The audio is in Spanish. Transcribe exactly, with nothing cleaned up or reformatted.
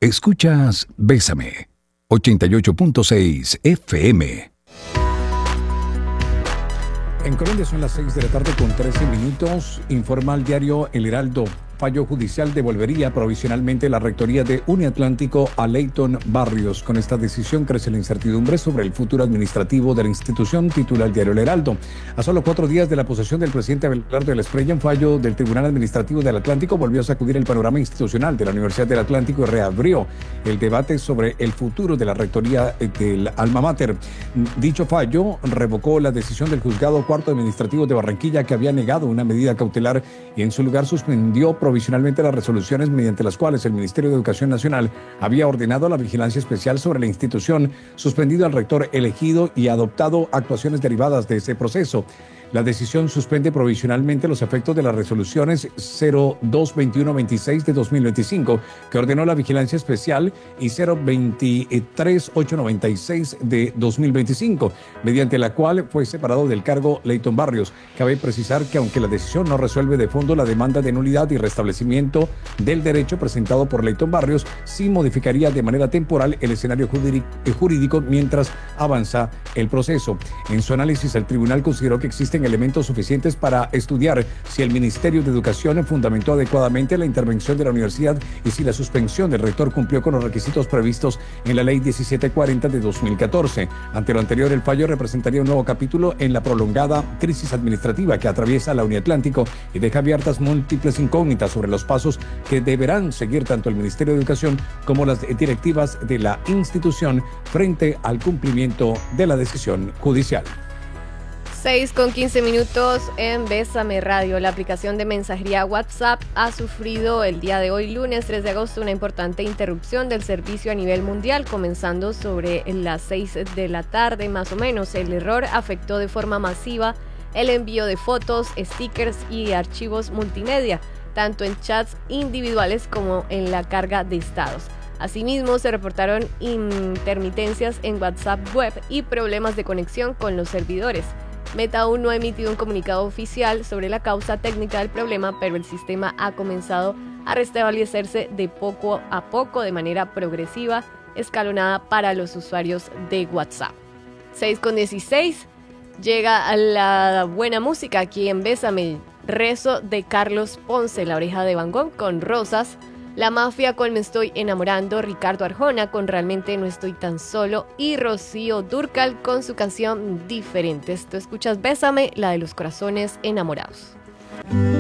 Escuchas Bésame, ochenta y ocho punto seis F M. En Colombia son las seis de la tarde con trece minutos. Informa el diario El Heraldo. Fallo judicial devolvería provisionalmente la rectoría de Uniatlántico a Leyton Barrios. Con esta decisión crece la incertidumbre sobre el futuro administrativo de la institución, titula el diario El Heraldo. A solo cuatro días de la posesión del presidente Abelardo del Espriella, un fallo del Tribunal Administrativo del Atlántico volvió a sacudir el panorama institucional de la Universidad del Atlántico y reabrió el debate sobre el futuro de la rectoría del Alma Mater. Dicho fallo revocó la decisión del Juzgado Cuarto Administrativo de Barranquilla, que había negado una medida cautelar y en su lugar suspendió provisionalmente las resoluciones mediante las cuales el Ministerio de Educación Nacional había ordenado la vigilancia especial sobre la institución, suspendido al rector elegido y adoptado actuaciones derivadas de ese proceso. La decisión suspende provisionalmente los efectos de las resoluciones cero dos veintiuno veintiséis de dos mil veinticinco, que ordenó la vigilancia especial, y cero veintitrés ochocientos noventa y seis de dos mil veinticinco, mediante la cual fue separado del cargo Leyton Barrios. Cabe precisar que aunque la decisión no resuelve de fondo la demanda de nulidad y restablecimiento del derecho presentado por Leyton Barrios, sí modificaría de manera temporal el escenario jurídico mientras avanza el proceso. En su análisis, el tribunal consideró que existen elementos suficientes para estudiar si el Ministerio de Educación fundamentó adecuadamente la intervención de la universidad y si la suspensión del rector cumplió con los requisitos previstos en la Ley diecisiete cuarenta de dos mil catorce. Ante lo anterior, el fallo representaría un nuevo capítulo en la prolongada crisis administrativa que atraviesa la Uniatlántico y deja abiertas múltiples incógnitas sobre los pasos que deberán seguir tanto el Ministerio de Educación como las directivas de la institución frente al cumplimiento de la decisión judicial. seis con quince minutos en Bésame Radio. La aplicación de mensajería WhatsApp ha sufrido el día de hoy, lunes tres de agosto, una importante interrupción del servicio a nivel mundial, comenzando sobre las seis de la tarde más o menos. El error afectó de forma masiva el envío de fotos, stickers y archivos multimedia, tanto en chats individuales como en la carga de estados. Asimismo, se reportaron intermitencias en WhatsApp web y problemas de conexión con los servidores. Meta aún no ha emitido un comunicado oficial sobre la causa técnica del problema, pero el sistema ha comenzado a restablecerse de poco a poco de manera progresiva, escalonada para los usuarios de WhatsApp. seis con dieciséis, llega la buena música aquí en Bésame. Rezo de Carlos Ponce, La Oreja de Van Gogh con Rosas, La Mafia con Me Estoy Enamorando, Ricardo Arjona con Realmente No Estoy Tan Solo y Rocío Dúrcal con su canción Diferentes. Tú escuchas Bésame, la de los corazones enamorados.